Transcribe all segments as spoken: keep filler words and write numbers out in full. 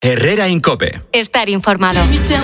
Herrera en COPE. Estar informado.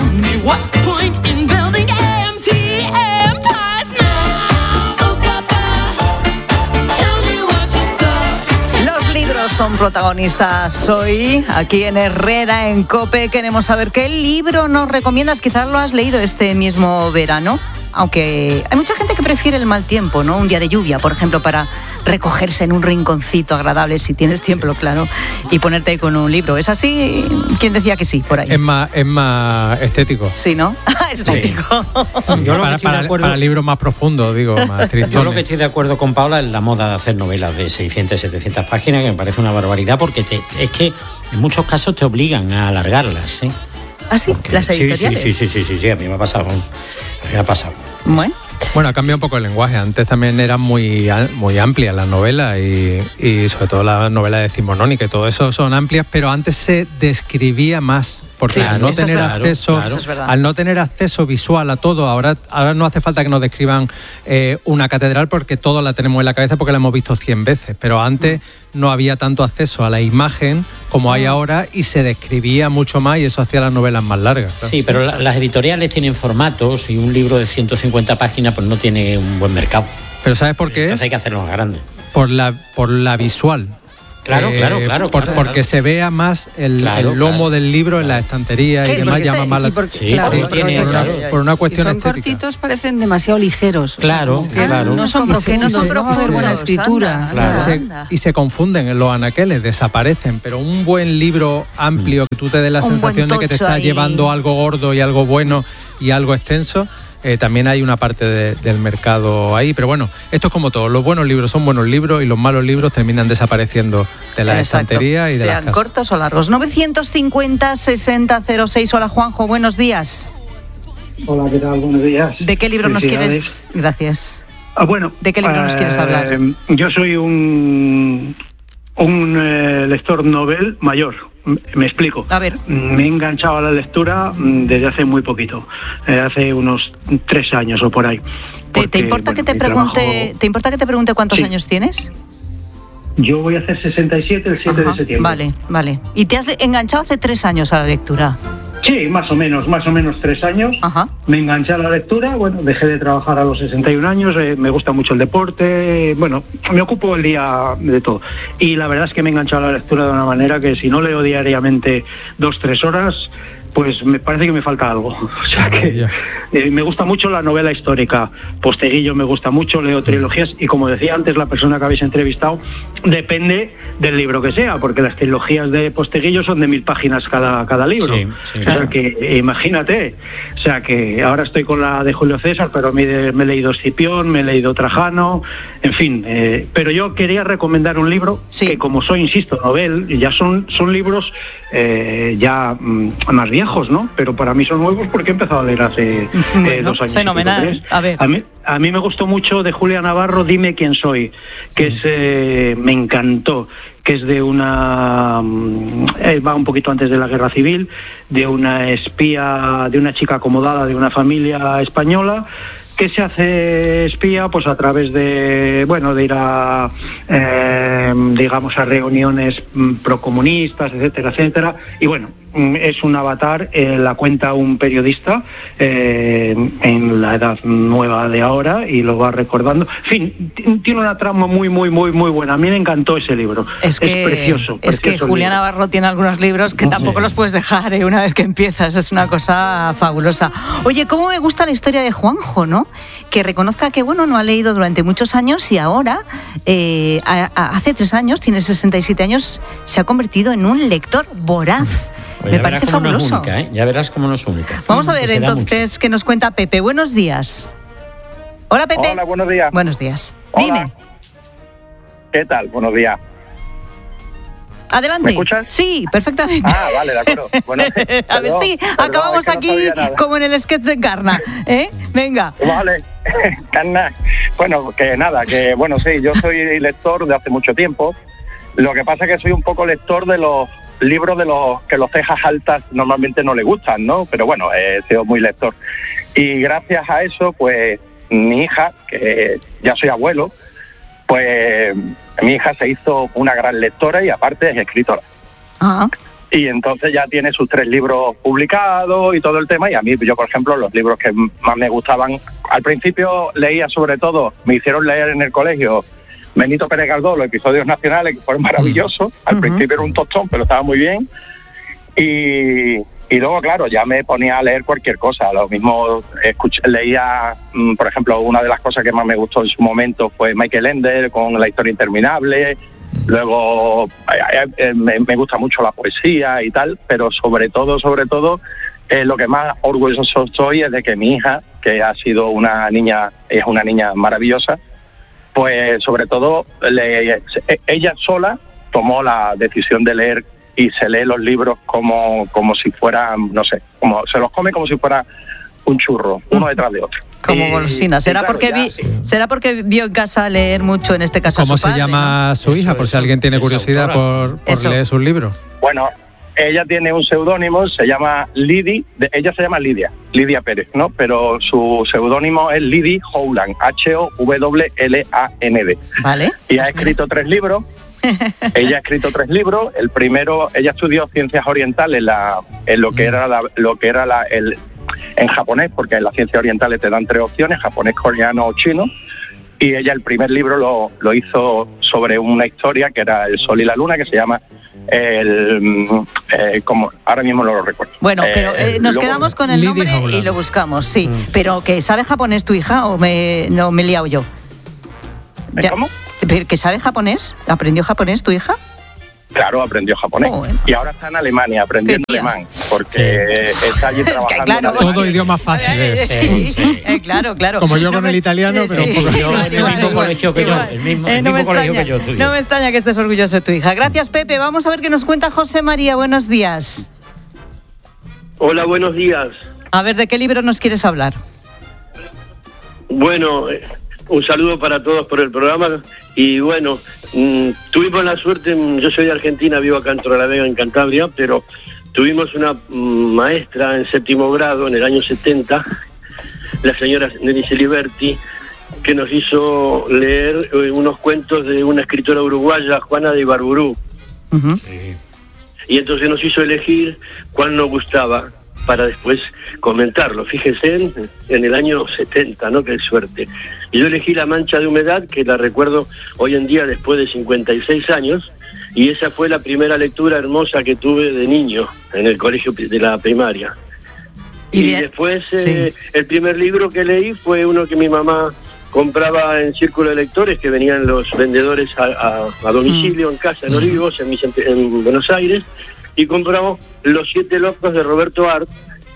Los libros son protagonistas hoy, aquí en Herrera en COPE. Queremos saber qué libro nos recomiendas. Quizás lo has leído este mismo verano. Aunque hay mucha gente que prefiere el mal tiempo, ¿no? Un día de lluvia, por ejemplo, para recogerse en un rinconcito agradable, si tienes tiempo, claro, y ponerte ahí con un libro. ¿Es así? ¿Quién decía que sí, por ahí? Es más, es más estético. Sí, ¿no? Estético. Sí. Yo lo para, que estoy para, de acuerdo, para libros más profundos, digo, más tristones. Yo lo que estoy de acuerdo con Paula es la moda de hacer novelas de seiscientas, setecientas páginas, que me parece una barbaridad, porque te, es que en muchos casos te obligan a alargarlas, ¿eh? ¿Ah, sí? Porque, ¿Las editoriales? Sí, sí, sí, sí, sí, sí, a mí me ha pasado. Me ha pasado. Bueno. Bueno, ha cambiado un poco el lenguaje. Antes también eran muy, muy amplias las novelas y, y sobre todo las novelas decimonónicas y todo eso son amplias, pero antes se describía más. Porque Sí, al no tener es acceso, claro, es al no tener acceso visual a todo, ahora, ahora no hace falta que nos describan eh, una catedral porque todos la tenemos en la cabeza porque la hemos visto cien veces. Pero antes mm. no había tanto acceso a la imagen como hay ahora y se describía mucho más y eso hacía las novelas más largas. Claro. Sí, pero la, las editoriales tienen formatos y un libro de ciento cincuenta páginas pues no tiene un buen mercado. Pero ¿sabes por qué? Entonces hay que hacerlo más grande. Por la, por la visual. Claro, eh, claro, claro. Por, claro porque claro. se vea más el, claro, el lomo claro, del libro claro. en la estantería y demás llama más la porque, sí, claro, sí, porque tiene, eso, claro. por una cuestión son estética. Cortitos, parecen demasiado ligeros. Claro, o sea, claro. No son profundos, no, no va a haber buena escritura. Claro. Se, y se confunden en los anaqueles, desaparecen, pero un buen libro amplio que tú te des la un sensación de que te está ahí. llevando algo gordo y algo bueno y algo extenso. Eh, también hay una parte de, del mercado ahí, pero bueno, esto es como todo, los buenos libros son buenos libros y los malos libros terminan desapareciendo de la Exacto. estantería y de sean las casas. cortos o largos. novecientos cincuenta, sesenta, cero seis. Hola Juanjo, buenos días. Hola, ¿qué tal? Buenos días. ¿De qué libro nos quieres? Gracias. Ah, bueno, ¿De qué libro eh, nos quieres hablar? Yo soy un, un eh, lector novel mayor. Me explico. A ver. Me he enganchado a la lectura desde hace muy poquito, eh, hace unos tres años o por ahí. ¿Te, Porque, ¿te importa bueno, que te mi pregunte? trabajo... ¿Te importa que te pregunte cuántos sí. años tienes? Yo voy a hacer sesenta y siete el siete Ajá, de septiembre. Vale, vale. ¿Y te has enganchado hace tres años a la lectura? Sí, más o menos, más o menos tres años. Ajá. Me enganché a la lectura, bueno, dejé de trabajar a los sesenta y un años, eh, me gusta mucho el deporte, bueno, me ocupo el día de todo. Y la verdad es que me he enganchado a la lectura de una manera que si no leo diariamente dos, tres horas, pues me parece que me falta algo. O sea que eh, me gusta mucho la novela histórica. Posteguillo me gusta mucho, leo trilogías y como decía antes la persona que habéis entrevistado, depende del libro que sea, porque las trilogías de Posteguillo son de mil páginas cada, cada libro. Sí, sí, o claro. sea que eh, imagínate, o sea que ahora estoy con la de Julio César, pero me, me he leído Escipión, me he leído Trajano, en fin. Eh, pero yo quería recomendar un libro sí. que como soy, insisto, novel, ya son, son libros eh, ya mm, más viejos, ¿no? Pero para mí son nuevos porque he empezado a leer hace eh, bueno, dos años. fenomenal. A ver. A mí, a mí me gustó mucho de Julia Navarro, Dime quién soy, que es, eh, me encantó, que es de una, eh, va un poquito antes de la Guerra Civil, de una espía, de una chica acomodada de una familia española, que se hace espía pues a través de, bueno, de ir a, eh, digamos, a reuniones procomunistas, etcétera, etcétera, y bueno, es un avatar, eh, la cuenta un periodista eh, en la edad nueva de ahora y lo va recordando. En fin, t- tiene una trama muy, muy, muy, muy buena. A mí me encantó ese libro. Es, que, es precioso. Es que precioso Julia libro. Navarro tiene algunos libros que tampoco sí. los puedes dejar ¿eh? una vez que empiezas. Es una cosa fabulosa. Oye, cómo me gusta la historia de Juanjo, ¿no? Que reconozca que, bueno, no ha leído durante muchos años y ahora, eh, a, a, hace tres años, tiene sesenta y siete años, se ha convertido en un lector voraz. Pues me parece fabuloso. No es única, ¿eh? Ya verás cómo no es única. Vamos a ver entonces qué nos cuenta Pepe. Buenos días. Hola, Pepe. Hola, buenos días. Buenos días. Hola. Dime. ¿Qué tal? Buenos días. Adelante. ¿Me escuchas? Sí, perfectamente. Ah, vale, de acuerdo. Bueno, a ver, perdón, sí, perdón, acabamos es que no aquí sabía nada. como en el sketch de Encarna. ¿Eh? Venga. Vale, Encarna. Bueno, que nada, que bueno, sí, yo soy lector de hace mucho tiempo. Lo que pasa es que soy un poco lector de los libros de los que los cejas altas normalmente no le gustan, ¿no? Pero bueno, he sido muy lector. Y gracias a eso, pues, mi hija, que ya soy abuelo, pues mi hija se hizo una gran lectora y aparte es escritora. Ah. Y entonces ya tiene sus tres libros publicados y todo el tema. Y a mí, yo por ejemplo, los libros que más me gustaban, al principio leía sobre todo, me hicieron leer en el colegio Benito Pérez Galdós, los episodios nacionales, que fueron maravillosos. Al uh-huh. principio era un tostón, pero estaba muy bien. Y, y luego, claro, ya me ponía a leer cualquier cosa. Lo mismo escuché, leía, por ejemplo, una de las cosas que más me gustó en su momento fue Michael Ende con La historia interminable. Luego eh, eh, me, me gusta mucho la poesía y tal, pero sobre todo, sobre todo, eh, lo que más orgulloso estoy es de que mi hija, que ha sido una niña, es una niña maravillosa, pues sobre todo le, ella sola tomó la decisión de leer y se lee los libros como, como si fueran, no sé, como se los come como si fuera un churro, uno detrás de otro. Como golosina. ¿Será, claro, porque vi, sí. ¿Será porque vio en casa leer mucho, en este caso a su padre? ¿Cómo se llama, ¿no?, su hija? Eso, por si eso, alguien tiene curiosidad por, por leer sus libros. Bueno, ella tiene un seudónimo, se llama Lidi, de, ella se llama Lidia, Lidia Pérez, ¿no? Pero su seudónimo es Lidi Howland, H O W L A N D. Vale. Y ha escrito tres libros. Ella ha escrito tres libros. El primero, ella estudió ciencias orientales, la, en lo que era la, lo que era la, el en japonés, porque en las ciencias orientales te dan tres opciones, japonés, coreano o chino, y ella el primer libro lo, lo hizo sobre una historia que era El Sol y la Luna, que se llama el eh, como ahora mismo no lo recuerdo. Bueno, pero eh, eh, nos luego, quedamos con el nombre y lo buscamos, sí. Mm. Pero ¿que sabe japonés tu hija o me, no me he liado yo? ¿Cómo? ¿Que sabe japonés? ¿Aprendió japonés tu hija? Claro, aprendió japonés. Oh, bueno. Y ahora está en Alemania aprendiendo alemán, porque sí. está allí trabajando. Es que, claro, en todo idioma fácil es. Sí, sí. Eh, claro, claro. Como yo no con me, el italiano, pero sí, un poco. Yo, el mismo colegio que yo, el mismo, eh, el no mismo colegio extraña, que yo estudié. No me extraña que estés orgulloso de tu hija. Gracias, Pepe. Vamos a ver qué nos cuenta José María. Buenos días. Hola, buenos días. A ver, ¿de qué libro nos quieres hablar? Bueno, un saludo para todos por el programa. Y bueno, mmm, tuvimos la suerte, yo soy de Argentina, vivo acá en Torrelavega, en Cantabria, pero tuvimos una mmm, maestra en séptimo grado en el año setenta, la señora Nelly Celiberti, que nos hizo leer eh, unos cuentos de una escritora uruguaya, Juana de Ibarburú. Uh-huh. Sí. Y entonces nos hizo elegir cuál nos gustaba para después comentarlo. Fíjense en, en el año setenta, ¿no? Qué suerte. Y yo elegí La mancha de humedad, que la recuerdo hoy en día después de cincuenta y seis años, y esa fue la primera lectura hermosa que tuve de niño en el colegio de la primaria. Y, y después eh, sí. el primer libro que leí fue uno que mi mamá compraba en Círculo de Lectores, que venían los vendedores a, a, a domicilio, mm. en casa, en Olivos, en, en Buenos Aires, y compramos Los siete locos de Roberto Art,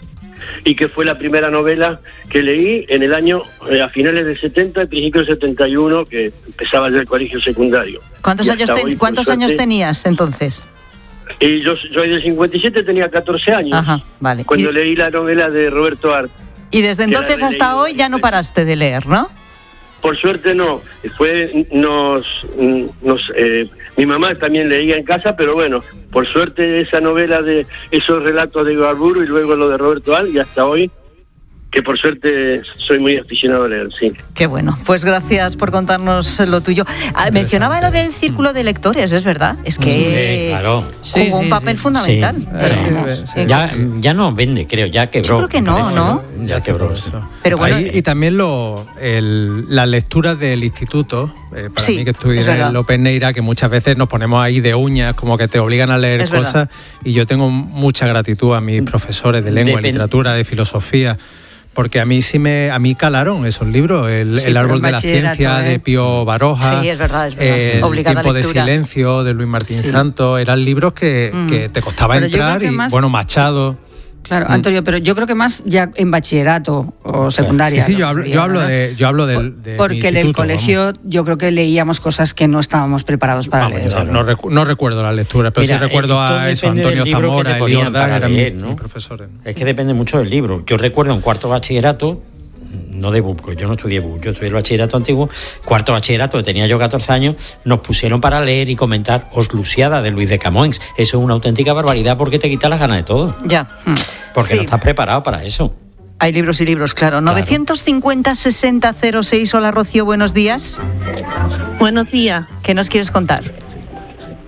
y que fue la primera novela que leí en el año, eh, a finales del setenta, principios del setenta y uno, que empezaba ya el colegio secundario. ¿Cuántos, años, ten, hoy, ¿cuántos suerte, años tenías entonces? Y yo soy del cincuenta y siete, tenía catorce años. Ajá, vale. Cuando y, leí la novela de Roberto Art. Y desde entonces hasta hoy ya no paraste de leer, ¿no? Por suerte no, fue, nos, nos eh, mi mamá también leía en casa, pero bueno, por suerte esa novela de esos relatos de Ibarburu y luego lo de Roberto Art, y hasta hoy, que por suerte soy muy aficionado a leer, sí. Qué bueno, pues gracias por contarnos lo tuyo. Ah, mencionaba lo del Círculo de Lectores, es verdad, es que sí, claro. jugó sí, un sí, papel sí. fundamental. Sí. Pero, sí, sí. Ya, ya no vende, creo, ya quebró. Yo creo que no, parece, ¿no? Ya quebró eso. Pero bueno, Ahí, y también lo, el, la lectura del instituto, eh, para sí, mí que estudié en el Open Neira, que muchas veces nos ponemos ahí de uñas, como que te obligan a leer es cosas, verdad. Y yo tengo mucha gratitud a mis profesores de lengua, Depend- literatura, de filosofía, porque a mí sí me a mí calaron esos libros, el, sí, el árbol de la ciencia, ¿eh?, de Pío Baroja, sí, es verdad, es verdad. El Obligada tiempo de lectura. silencio de Luis Martín sí. Santos, eran libros que, mm. que te costaba Pero entrar y más... bueno, Machado. Claro, Antonio, pero yo creo que más ya en bachillerato o secundaria. Sí, sí, yo hablo, sería, yo hablo de, yo hablo del, de porque en el colegio vamos. Yo creo que leíamos cosas que no estábamos preparados para vamos, leer. No, no, recu- no recuerdo la lectura, pero Mira, sí recuerdo a eso, Antonio Zamora, Elías Ordaga, eran mis, ¿no? mis profesores. ¿no? Es que depende mucho del libro. Yo recuerdo en cuarto bachillerato, no de B U C, yo no estudié B U C, yo estudié el bachillerato antiguo, cuarto bachillerato, que tenía yo catorce años, nos pusieron para leer y comentar Os Lusiada de Luis de Camões. Eso es una auténtica barbaridad porque te quita las ganas de todo. Ya. Porque sí. no estás preparado para eso. Hay libros y libros, claro. claro. novecientos cincuenta sesenta cero seis. Hola, Rocío, buenos días. Buenos días. ¿Qué nos quieres contar?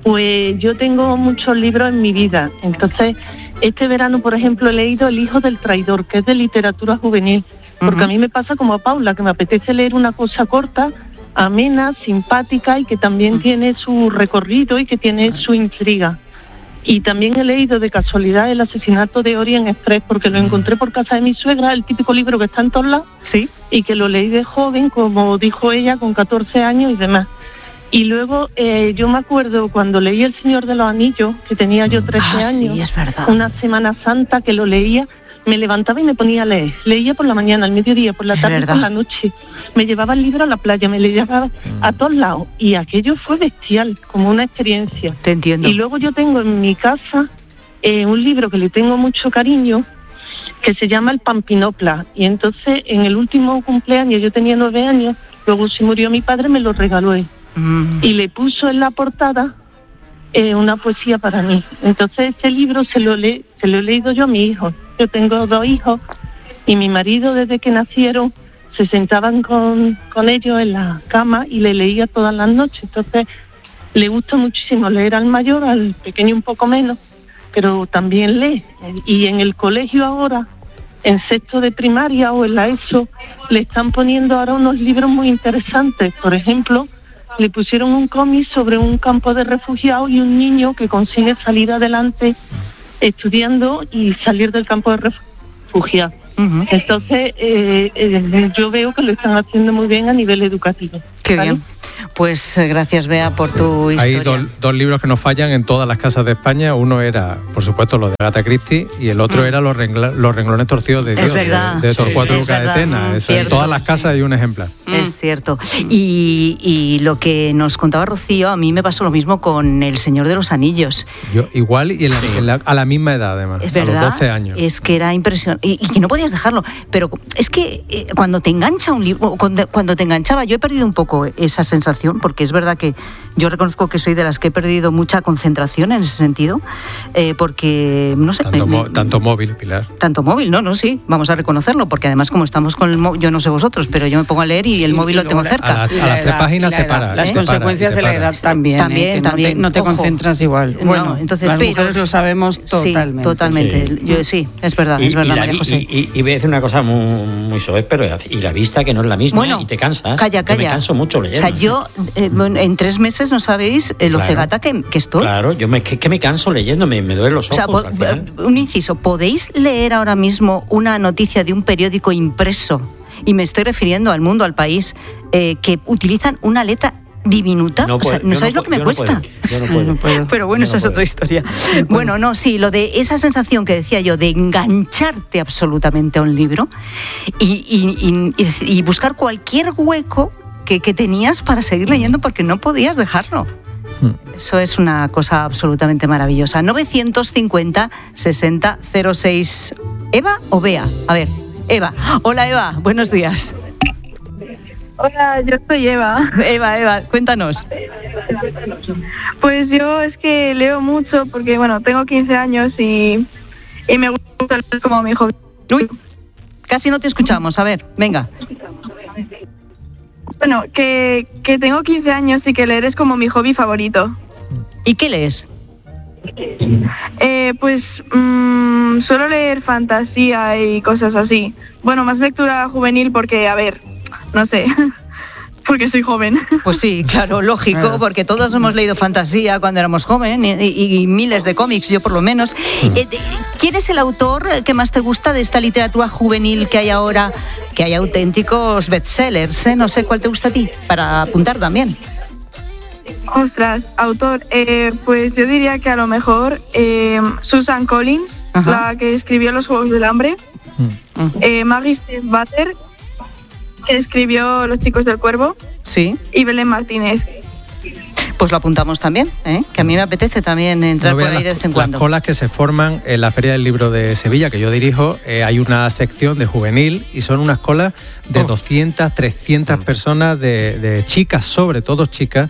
Pues yo tengo muchos libros en mi vida. Entonces, este verano, por ejemplo, he leído El hijo del traidor, que es de literatura juvenil. Porque uh-huh. a mí me pasa como a Paula, que me apetece leer una cosa corta, amena, simpática y que también uh-huh. tiene su recorrido y que tiene su intriga. Y también he leído de casualidad El asesinato de Orient Express, porque lo encontré por casa de mi suegra, el típico libro que está en todos lados, ¿sí? Y que lo leí de joven, como dijo ella, con catorce años y demás. Y luego eh, yo me acuerdo cuando leí El Señor de los Anillos, que tenía yo trece ah, años, sí, es verdad. Una Semana Santa que lo leía, me levantaba y me ponía a leer. Leía por la mañana, al mediodía, por la tarde y por la noche. Me llevaba el libro a la playa, me lo llevaba a todos lados. Y aquello fue bestial, como una experiencia. Te entiendo. Y luego yo tengo en mi casa eh, un libro que le tengo mucho cariño, que se llama El Pampinopla. Y entonces, en el último cumpleaños, yo tenía nueve años, luego se murió mi padre, me lo regaló él. Mm. Y le puso en la portada eh, una poesía para mí. Entonces, este libro se lo, le, se lo he leído yo a mi hijo. Yo tengo dos hijos y mi marido, desde que nacieron, se sentaban con, con ellos en la cama y le leía todas las noches. Entonces, le gusta muchísimo leer al mayor, al pequeño un poco menos, pero también lee. Y en el colegio ahora, en sexto de primaria o en la ESO, le están poniendo ahora unos libros muy interesantes. Por ejemplo, le pusieron un cómic sobre un campo de refugiados y un niño que consigue salir adelante estudiando y salir del campo de refugiados. Uh-huh. Entonces, eh, eh, yo veo que lo están haciendo muy bien a nivel educativo. Qué ¿vale? bien. Pues gracias, Bea, por sí. tu historia. Hay dos, dos libros que nos fallan en todas las casas de España. Uno era, por supuesto, los de Agatha Christie y el otro mm. era los, rengla, los renglones torcidos de Dios, es verdad. de, de Torcuato sí, Luca de Tena. Eso, en todas las casas hay un ejemplar. Mm. Es cierto. Y, y lo que nos contaba Rocío, a mí me pasó lo mismo con El Señor de los Anillos. Yo igual y en la, en la, a la misma edad, además, es verdad, a los doce años. Es que era impresionante y, y que no podías dejarlo. Pero es que eh, cuando te engancha un libro, cuando, cuando te enganchaba, yo he perdido un poco esa sensación, porque es verdad que yo reconozco que soy de las que he perdido mucha concentración en ese sentido, eh, porque, no sé... Tanto, me, mo- tanto móvil, Pilar. Tanto móvil, no, no, sí, vamos a reconocerlo, porque además como estamos con el móvil, yo no sé vosotros, pero yo me pongo a leer y sí, el móvil y lo tengo cerca. A, la, a las tres páginas te para. Las ¿eh? consecuencias te para, de la edad también, también, eh, también. No te, no te concentras igual. Bueno, no, entonces, las pero, mujeres lo sabemos totalmente. Sí, totalmente. Sí, yo, sí es verdad, y, es verdad, y María José. Y, y, y voy a decir una cosa muy, muy soez, pero y la vista que no es la misma, bueno, y te cansas. Calla, calla. Yo me canso mucho leyendo. O sea, yo eh, en tres meses no sabéis eh, lo claro. cegata que, que estoy. Claro, yo me, que, que me canso leyendo, me, me duelen los ojos. O sea, al final. Un inciso, ¿podéis leer ahora mismo una noticia de un periódico impreso? Y me estoy refiriendo al Mundo, al País, eh, que utilizan una letra diminuta. No, puedo, o sea, ¿no sabéis no, lo que me yo cuesta? No puedo, yo no puedo. No puedo. Pero bueno, yo esa no es puedo. otra historia. Bueno, no, sí, lo de esa sensación que decía yo de engancharte absolutamente a un libro y, y, y, y buscar cualquier hueco que, que tenías para seguir leyendo porque no podías dejarlo. Eso es una cosa absolutamente maravillosa. novecientos cincuenta sesenta cero seis. ¿Eva o Bea? A ver, Eva. Hola, Eva, buenos días. Hola, yo soy Eva. Eva, Eva, cuéntanos. Pues yo es que leo mucho porque, bueno, tengo quince años y, y me gusta leer como mi hobby. Uy, casi no te escuchamos. A ver, venga. Bueno, que, que tengo quince años y que leer es como mi hobby favorito. ¿Y qué lees? Eh, pues mmm, suelo leer fantasía y cosas así. Bueno, más lectura juvenil porque, a ver, no sé, porque soy joven. Pues sí, claro, lógico, porque todos hemos leído fantasía cuando éramos jóvenes y, y, y miles de cómics, yo por lo menos. Eh, ¿Quién es el autor que más te gusta de esta literatura juvenil que hay ahora? Que hay auténticos bestsellers, ¿eh? No sé cuál te gusta a ti, para apuntar también. Ostras, autor, eh, pues yo diría que a lo mejor eh, Susan Collins, ajá, la que escribió Los Juegos del Hambre, uh-huh, eh, Maggie Stiefvater, que escribió Los Chicos del Cuervo, sí, y Belén Martínez. Pues lo apuntamos también, ¿eh? Que a mí me apetece también entrar no por ahí las, de vez en cuando. Las colas que se forman en la Feria del Libro de Sevilla, que yo dirijo, eh, hay una sección de juvenil y son unas colas de oh. doscientas, trescientas personas, de, de chicas, sobre todo chicas,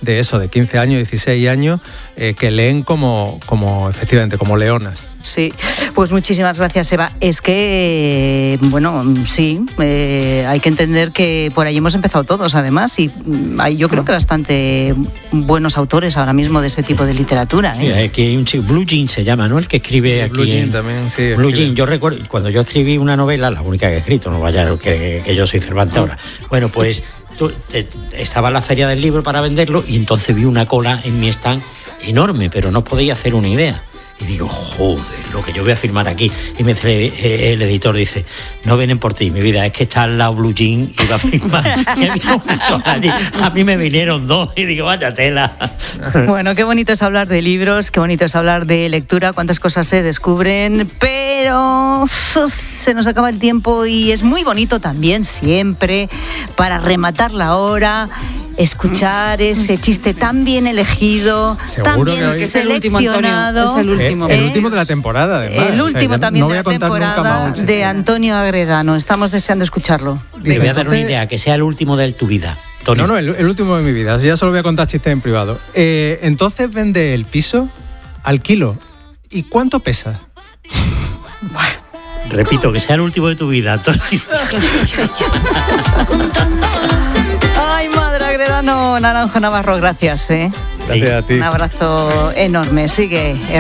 de eso, de quince años, dieciséis años, eh, que leen como, como, efectivamente, como leonas. Sí, pues muchísimas gracias, Eva. Es que, bueno, sí, eh, hay que entender que por ahí hemos empezado todos, además, y hay, yo creo que bastante buenos autores ahora mismo de ese tipo de literatura. ¿eh? Sí, aquí hay un chico, Blue Jean se llama, ¿no? El que escribe Sí, aquí. Blue Jean en, también, sí. Blue escribe. Jean, yo recuerdo, cuando yo escribí una novela, la única que he escrito, no vaya que, que yo soy Cervantes ahora. Bueno, pues tú, te, estaba en la feria del libro para venderlo y entonces vi una cola en mi stand enorme, pero no podía hacer una idea. Y digo, joder, lo que yo voy a firmar aquí. Y me dice, el editor dice, no vienen por ti, mi vida, es que está al lado Blue Jean y va a firmar. Y había un autor allí. A mí me vinieron dos y digo, vaya tela. Bueno, qué bonito es hablar de libros, qué bonito es hablar de lectura, cuántas cosas se descubren, pero uf, se nos acaba el tiempo y es muy bonito también siempre, para rematar la hora, escuchar ese chiste tan bien elegido, tan Seguro bien que hoy- Es el último, seleccionado. Antonio, es el último. Eh, el ¿Eh? último de la temporada, además. El O sea, último ya también no de voy la a contar nunca temporada más un chiste. de Antonio Agredano. Estamos deseando escucharlo. Te voy a dar una Entonces- idea, que sea el último de tu vida. Tony. No, no, el, el último de mi vida. Ya solo voy a contar chistes en privado. Eh, entonces vende el piso al kilo. ¿Y cuánto pesa? Repito, que sea el último de tu vida, Tony. Ay, madre Agredano, Naranjo Navarro, gracias, ¿eh? Gracias a ti. Un abrazo enorme. Sigue.